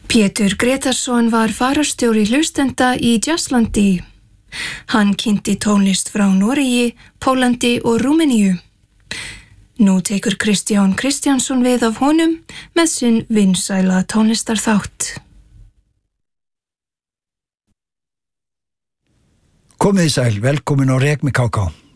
Pétur Gretarsson var fararstjóri hlustenda í Jazzlandi. Hann kynnti tónlist frá Noregi, Pólandi og Rúmeníu. Nú tekur Kristján Kristjánsson við af honum með sinn vinsæla tónlistarþátt. Komið í sæl, velkomin á Rek með KK.